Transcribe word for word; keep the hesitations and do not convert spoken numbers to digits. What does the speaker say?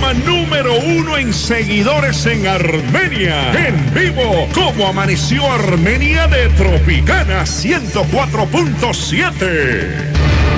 la número uno en seguidores en Armenia. En vivo, como amaneció Armenia de Tropicana ciento cuatro punto siete.